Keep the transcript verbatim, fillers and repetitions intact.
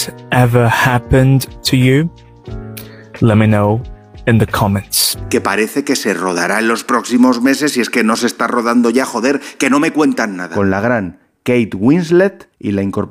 this ever happened to you? Let me know in the comments. Que parece que se rodará en los próximos meses y es que no se está rodando ya, joder, que no me cuentan nada. Con la gran Kate Winslet y la incorporación